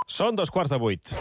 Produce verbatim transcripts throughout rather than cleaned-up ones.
Són dos quarts de vuit.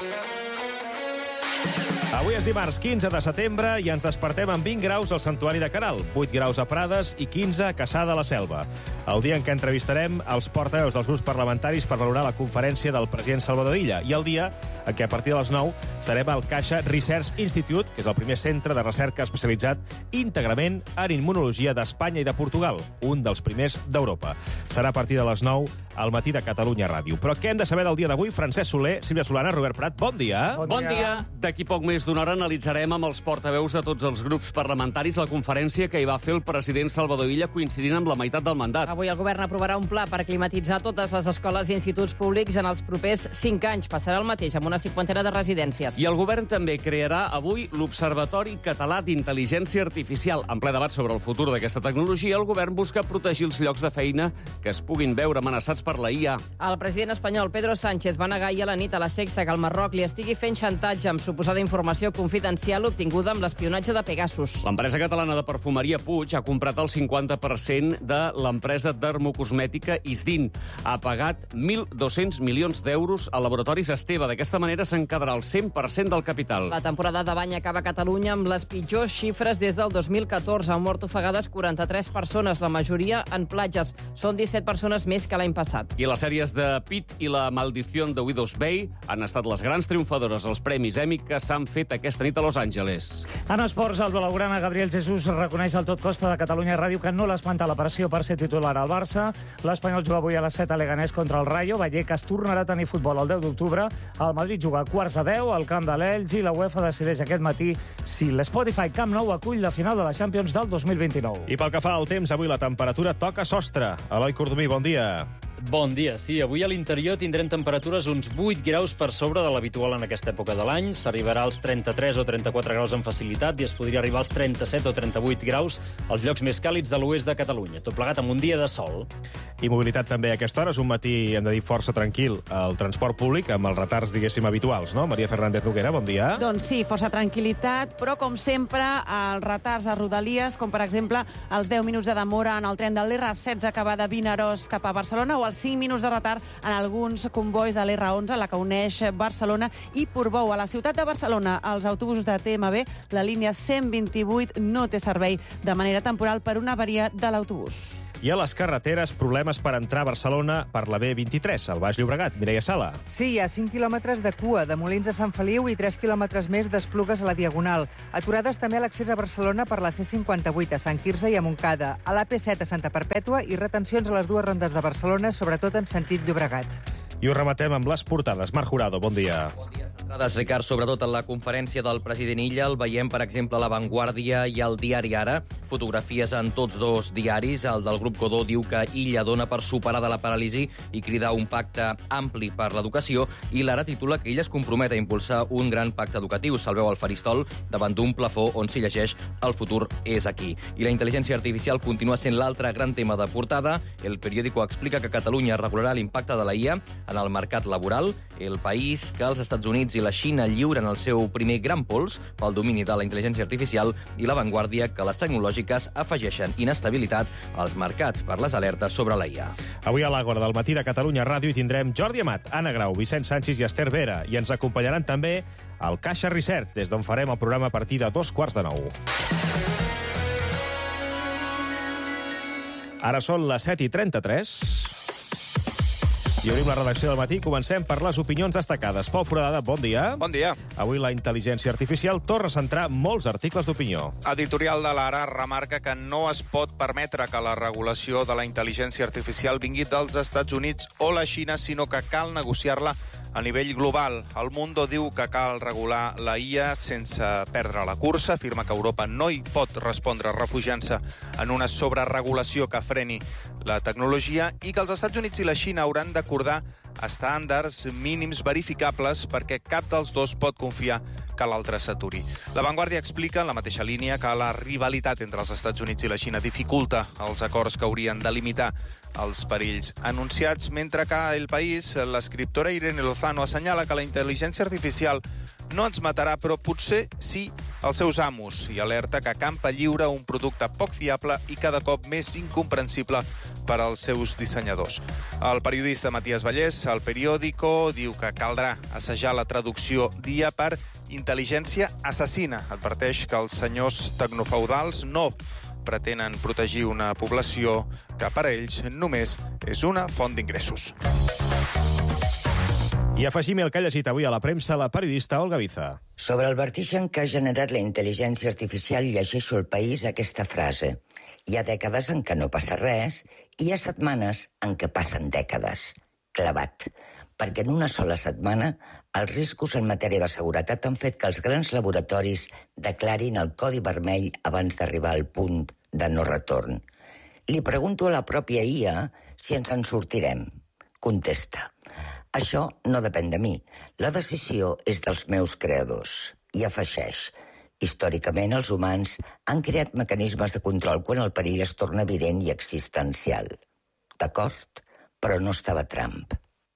Avui és dimarts quinze de setembre i ens despertem amb vint graus al Santuari de Queralt, vuit graus a Prades i quinze a Cassà de la Selva. El dia en què entrevistarem els portaveus dels grups parlamentaris per valorar la conferència del president Salvador Illa i el dia en què a partir de les nou serem al Caixa Research Institute, que és el primer centre de recerca especialitzat íntegrament en immunologia d'Espanya i de Portugal, un dels primers d'Europa. Serà a partir de les nou al matí de Catalunya Ràdio. Però què hem de saber del dia d'avui? Francesc Soler, Sílvia Solana, Robert Prat, bon dia. Bon dia. Bon dia. D'aquí poc més d'una hora analitzarem amb els portaveus de tots els grups parlamentaris la conferència que hi va fer el president Salvador Illa coincidint amb la meitat del mandat. Avui el govern aprovarà un pla per climatitzar totes les escoles i instituts públics en els propers cinc anys. Passarà el mateix amb una cinquantena de residències. I el govern també crearà avui l'Observatori Català d'Intel·ligència Artificial. En ple debat sobre el futur d'aquesta tecnologia, el govern busca protegir els llocs de feina que es puguin veure amenaçats per la I A. El president espanyol Pedro Sánchez va negar ahir a la nit a la Sexta que el Marroc li estigui fent xantatge amb suposada informació confidencial obtinguda amb l'espionatge de Pegasus. L'empresa catalana de perfumeria Puig ha comprat el cinquanta per cent de l'empresa dermocosmètica Isdin. Ha pagat mil dos-cents milions d'euros al laboratoris Esteve. D'aquesta manera se'n quedarà el cent per cent del capital. La temporada de bany acaba a Catalunya amb les pitjors xifres des del dos mil catorze. Han mort ofegades quaranta-tres persones, la majoria en platges. Són disset persones més que l'any passat. I les sèries de Pit i La Maldición de Widows Bay han estat les grans triomfadores als Premis Emmy que s'han fet aquesta nit a Los Angeles. En esports, el blaugrana Gabriel Jesús reconeix al tot costa de Catalunya Ràdio que no l'espanta la pressió per ser titular al Barça. L'Espanyol juga avui a les set a Leganés contra el Rayo. Vallecas tornarà a tenir futbol el deu d'octubre. El Madrid juga a quarts de deu al camp de l'Elx i la UEFA decideix aquest matí si l'Spotify Camp Nou acull la final de la Champions del dos mil vint-i-nou. I pel que fa al temps, avui la temperatura toca sostre. Eloi Cordomí, bon dia. Bon dia. Sí, avui a l'interior tindrem temperatures uns vuit graus per sobre de l'habitual en aquesta època de l'any. S'arribarà als trenta-tres o trenta-quatre graus amb facilitat i es podria arribar als trenta-set o trenta-vuit graus als llocs més càlids de l'oest de Catalunya. Tot plegat amb un dia de sol. I mobilitat també a aquesta hora. És un matí, hem de dir, força tranquil al transport públic, amb els retards, diguéssim, habituals, no? Maria Fernández Noguera, bon dia. Doncs sí, força tranquil·litat, però com sempre, els retards a Rodalies, com per exemple els deu minuts de demora en el tren de l'R setze que va de Vinaròs cap a Barcelona o els cinc minuts de retard en alguns convois de l'R onze, la que uneix Barcelona i Portbou. A la ciutat de Barcelona, els autobusos de T M B, la línia cent vint-i-vuit no té servei de manera temporal per una avaria de l'autobús. I a les carreteres, problemes per entrar a Barcelona per la B vint-i-tres, al Baix Llobregat. Mireia Sala. Sí, hi ha cinc quilòmetres de cua, de Molins a Sant Feliu i tres quilòmetres més d'Esplugues a la Diagonal. Aturades també a l'accés a Barcelona per la C cinquanta-vuit a Sant Quirze i a Montcada, a l'A P set a Santa Perpètua i retencions a les dues rondes de Barcelona, sobretot en sentit Llobregat. I ho rematem amb les portades. Marc Jurado, bon dia. Bon dia. Centrades, Ricard, sobretot en la conferència del president Illa. El veiem, per exemple, a La Vanguardia i al diari Ara. Fotografies en tots dos diaris. El del grup Godó diu que Illa dona per superada la paràlisi i crida un pacte ampli per l'educació. I l'Ara titula que Illa es compromet a impulsar un gran pacte educatiu. Se'l veu al faristol davant d'un plafó on s'hi llegeix "El futur és aquí". I la intel·ligència artificial continua sent l'altre gran tema de portada. El periòdico explica que Catalunya regularà l'impacte de la I A en el mercat laboral. El País que els Estats Units i la Xina lliuren el seu primer gran pols pel domini de la intel·ligència artificial i La Vanguardia que les tecnològiques afegeixen inestabilitat als mercats per les alertes sobre la I A. Avui a l'Àgora del matí de Catalunya Ràdio hi tindrem Jordi Amat, Anna Grau, Vicent Sanchis i Esther Vera i ens acompanyaran també al Caixa Research, des d'on farem el programa a partir de dos quarts de nou. Ara són les set i trenta-tres. I obrim la redacció del matí. Comencem per les opinions destacades. Pau Foradada, bon dia. Bon dia. Avui la intel·ligència artificial torna a centrar molts articles d'opinió. Editorial de l'Ara remarca que no es pot permetre que la regulació de la intel·ligència artificial vingui dels Estats Units o la Xina, sinó que cal negociar-la a nivell global. El Mundo diu que cal regular la I A sense perdre la cursa. Afirma que Europa no hi pot respondre refugiant-se en una sobreregulació que freni la tecnologia i que els Estats Units i la Xina hauran d'acordar estàndards mínims verificables perquè cap dels dos pot confiar que l'altre s'aturi. La Vanguardia explica, en la mateixa línia, que la rivalitat entre els Estats Units i la Xina dificulta els acords que haurien de limitar els perills anunciats, mentre que a El País, l'escriptora Irene Lozano assenyala que la intel·ligència artificial no ens matarà, però potser sí els seus amos, i alerta que campa lliure un producte poc fiable i cada cop més incomprensible per als seus dissenyadors. El periodista Matías Vallès, al Periódico, diu que caldrà assajar la traducció dia per intel·ligència assassina. Adverteix que els senyors tecnofeudals no pretenen protegir una població que per a ells només és una font d'ingressos. I afegim el que ha llegit avui a la premsa la periodista Olga Biza. Sobre el vertigen que ha generat la intel·ligència artificial llegeixo al País aquesta frase. Hi ha dècades en què no passa res i hi ha setmanes en què passen dècades. Clavat. Perquè en una sola setmana els riscos en matèria de seguretat han fet que els grans laboratoris declarin el codi vermell abans d'arribar al punt de no retorn. Li pregunto a la pròpia I A si ens en sortirem. Contesta. Això no depèn de mi. La decisió és dels meus creadors. I afegeix. Històricament, els humans han creat mecanismes de control quan el perill es torna evident i existencial. D'acord? Però no estava Trump.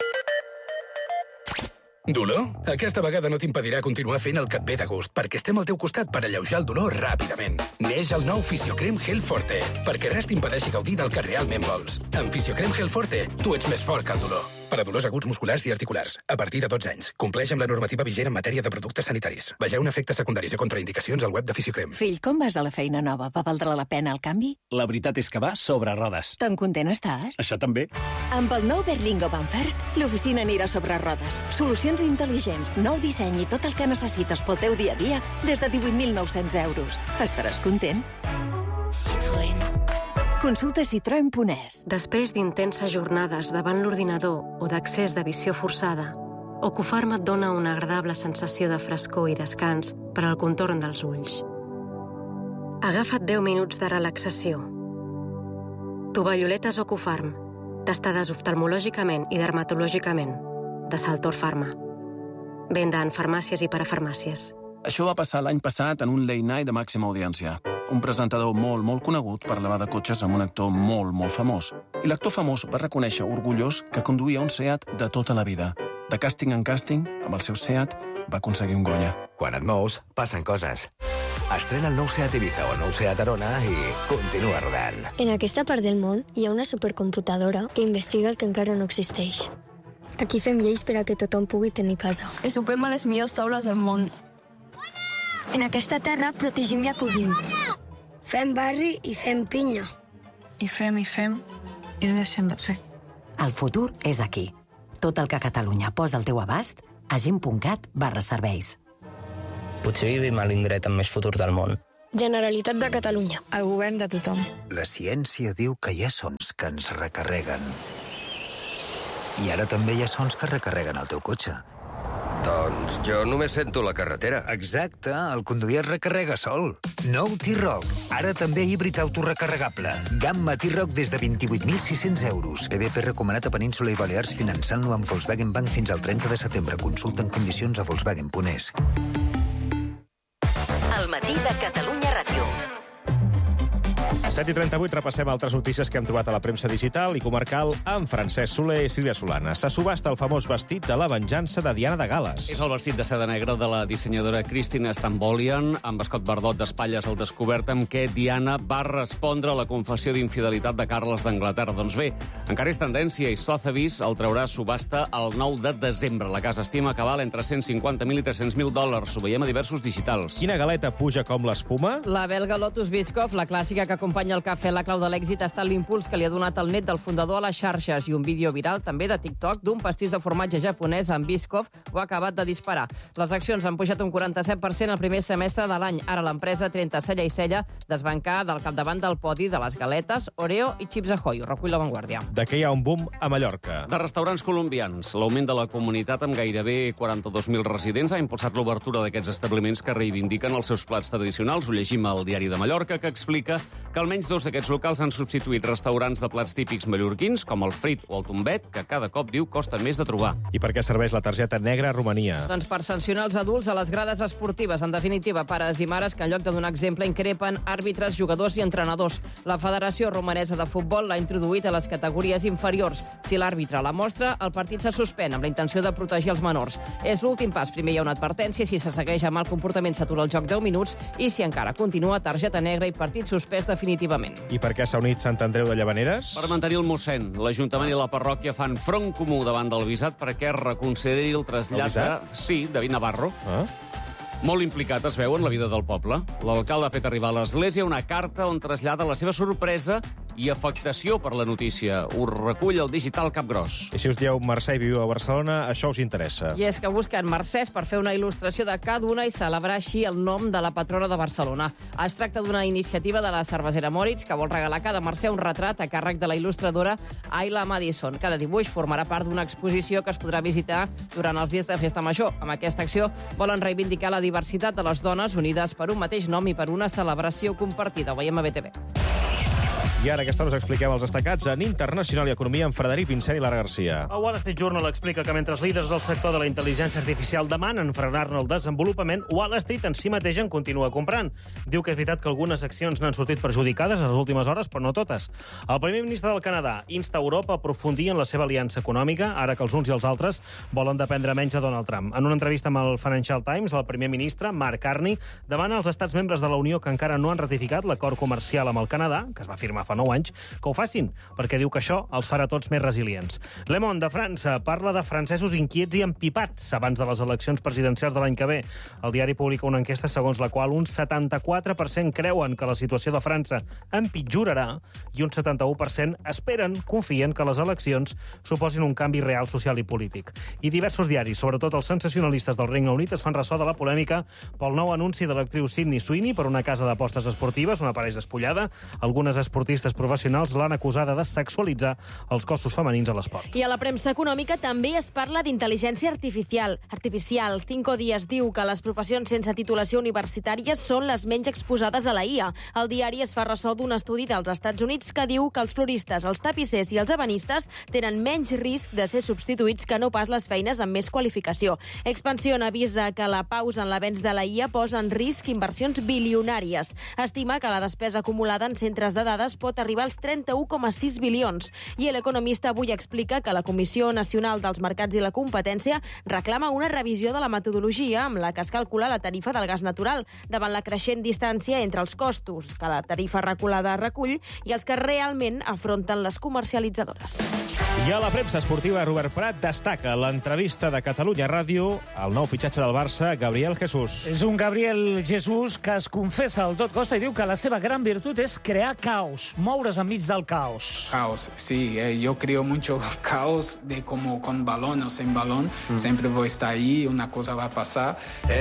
Dolor? Aquesta vegada no t'impedirà continuar fent el que et ve de gust, perquè estem al teu costat per alleujar el dolor ràpidament. Neix el nou Fisiocrem Gel Forte, perquè res t'impedeixi gaudir del que realment vols. Amb Fisiocrem Gel Forte, tu ets més fort que el dolor. Per a dolors aguts musculars i articulars, a partir de dotze anys. Compleix amb la normativa vigent en matèria de productes sanitaris. Vegeu efectes secundaris i contraindicacions al web de Fisiocrem. Fill, com vas a la feina nova? Va valdre la pena el canvi? La veritat és que va sobre rodes. Tan content estàs? Això també. Amb el nou Berlingo Van First, l'oficina anirà sobre rodes. Solucions intel·ligents, nou disseny i tot el que necessites pel teu dia a dia des de divuit mil nou-cents euros. Estaràs content? Citroën. Consulta citroen punt es. Després d'intenses jornades davant l'ordinador o d'accés de visió forçada, Ocufarm et dona una agradable sensació de frescor i descans per al contorn dels ulls. Agafa't deu minuts de relaxació. Tovalloletes Ocufarm, testades oftalmològicament i dermatològicament, de Saltor Pharma. Venda en farmàcies i parafarmàcies. Això va passar l'any passat en un late night de màxima audiència. Un presentador molt, molt conegut parlava de cotxes amb un actor molt, molt famós. I l'actor famós va reconèixer orgullós que conduïa un Seat de tota la vida. De càsting en càsting, amb el seu Seat, va aconseguir un Goya. Quan et mous, passen coses. Estrena el nou Seat Ibiza o el nou Seat Arona i continua rodant. En aquesta part del món hi ha una supercomputadora que investiga el que encara no existeix. Aquí fem lleis per a que tothom pugui tenir casa. I sopem a les millors taules del món. En aquesta terra protegim i acollim. Fem barri i fem pinya. I fem i fem i no deixem de fer. El futur és aquí. Tot el que Catalunya posa al teu abast a gent punt cat barra serveis. Potser vivim a l'indret amb més futur del món. Generalitat de Catalunya. El govern de tothom. La ciència diu que hi ha sons que ens recarreguen. I ara també hi ha sons que recarreguen el teu cotxe. Doncs jo només sento la carretera. Exacte, el conduir es recarrega sol. Nou T-Roc, ara també híbrid autorecarregable. Gamma T-Roc des de vint-i-vuit mil sis-cents euros. B B P recomanat a Península i Balears finançant-lo amb Volkswagen Bank fins al trenta de setembre. Consulta en condicions a volkswagen punt es. El matí de Catalunya Ràdio. set i trenta-vuit, repassem altres notícies que hem trobat a la premsa digital i comarcal amb Francesc Soler i Sílvia Solana. Se subhasta el famós vestit de la venjança de Diana de Gal·les. És el vestit de seda negra de la dissenyadora Christina Stambolian, amb escot verdot d'espatlles al descobert, amb què Diana va respondre a la confessió d'infidelitat de Carles d'Anglaterra. Doncs bé, encara és tendència i Sotheby's el traurà a subhasta el nou de desembre. La casa estima que val entre cent cinquanta mil i tres-cents mil dòlars. Ho veiem a diversos digitals. Quina galeta puja com l'espuma? La belga Lotus Biscoff, la clàssica que acompanya el cafè. La clau de l'èxit ha estat l'impuls que li ha donat el net del fundador a les xarxes i un vídeo viral també de TikTok d'un pastís de formatge japonès amb Biscoff ho ha acabat de disparar. Les accions han pujat un quaranta-set per cent el primer semestre de l'any. Ara l'empresa trenta cella i cella desbancar del capdavant del podi de les galetes, Oreo i Chips Ahoy. Ho recull La Vanguardia. De què hi ha un boom a Mallorca? De restaurants colombians. L'augment de la comunitat amb gairebé quaranta-dos mil residents ha impulsat l'obertura d'aquests establiments que reivindiquen els seus plats tradicionals. Ho llegim al Diari de Mallorca, que explica que el Almenys dos d'aquests locals han substituït restaurants de plats típics mallorquins, com el frit o el tombet, que cada cop diu costa més de trobar. I per què serveix la targeta negra a Romania? Doncs per sancionar els adults a les grades esportives. En definitiva, pares i mares que en lloc de donar exemple increpen àrbitres, jugadors i entrenadors. La Federació Romanesa de Futbol l'ha introduït a les categories inferiors. Si l'àrbitre la mostra, el partit se suspèn amb la intenció de protegir els menors. És l'últim pas. Primer hi ha una advertència, si se segueix amb mal comportament s'atura el joc deu minuts i si encara continua, targeta negra i partit suspès definitivament. I per què s'ha unit Sant Andreu de Llavaneres? Per mantenir el mossèn, l'Ajuntament i la parròquia fan front comú davant del visat perquè es reconsideri el trasllat de... Sí, David Navarro. Ah? Molt implicat es veu en la vida del poble. L'alcalde ha fet arribar a l'Església una carta on trasllada la seva sorpresa i afectació per la notícia. Ho recull el digital Capgròs. I si us dieu Mercè i viviu a Barcelona, això us interessa. I és que busquen Mercès per fer una il·lustració de cada una i celebrar així el nom de la patrona de Barcelona. Es tracta d'una iniciativa de la cervesera Moritz que vol regalar a cada Mercè un retrat a càrrec de la il·lustradora Ayla Madison. Cada dibuix formarà part d'una exposició que es podrà visitar durant els dies de Festa Major. Amb aquesta acció volen reivindicar la diversitat de les dones unides per un mateix nom i per una celebració compartida. Ho veiem a B T V. I ara aquesta us expliquem els destacats en Internacional i Economia amb Frederic Vincent i Lara Garcia. El Wall Street Journal explica que mentre els líders del sector de la intel·ligència artificial demanen frenar-ne el desenvolupament, Wall Street en si mateix en continua comprant. Diu que és veritat que algunes accions n'han sortit perjudicades a les últimes hores, però no totes. El primer ministre del Canadà insta Europa a aprofundir en la seva aliança econòmica, ara que els uns i els altres volen dependre menys de Donald Trump. En una entrevista amb el Financial Times, el primer ministre, Mark Carney, demana als estats membres de la Unió que encara no han ratificat l'acord comercial amb el Canadà, que es va firmar fa nou anys, que ho facin, perquè diu que això els farà tots més resilients. Le Monde de França parla de francesos inquiets i empipats abans de les eleccions presidencials de l'any que ve. El diari publica una enquesta segons la qual un setanta-quatre per cent creuen que la situació de França empitjorarà i un setanta-u per cent esperen, confien que les eleccions suposin un canvi real social i polític. I diversos diaris, sobretot els sensacionalistes del Regne Unit, es fan ressò de la polèmica pel nou anunci de l'actriu Sydney Sweeney per una casa d'apostes esportives, una pareix despullada. Algunes esportistes professionals l'han acusada de sexualitzar els cossos femenins a l'esport. I a la premsa econòmica també es parla d'intel·ligència artificial. Artificial. Cinco Días diu que les professions sense titulació universitària són les menys exposades a la I A. El diari es fa ressò d'un estudi dels Estats Units que diu que els floristes, els tapissers i els ebenistes tenen menys risc de ser substituïts que no pas les feines amb més qualificació. Expansión avisa que la pausa en l'avenç de la I A posa en risc inversions bilionàries. Estima que la despesa acumulada en centres de dades pot arribar als trenta-u coma sis bilions. I l'Economista avui explica que la Comissió Nacional dels Mercats i la Competència reclama una revisió de la metodologia amb la que es calcula la tarifa del gas natural, davant la creixent distància entre els costos que la tarifa reculada recull i els que realment afronten les comercialitzadores. I a la premsa esportiva, Robert Prat destaca l'entrevista de Catalunya Ràdio al nou fitxatge del Barça, Gabriel Jesús. És un Gabriel Jesús que es confessa al tot costa i diu que la seva gran virtut és crear caos, moure's enmig del caos. Caos, sí. Eh, yo creo mucho caos de como con balón o sin balón. Mm. Siempre voy a estar ahí, una cosa va a pasar.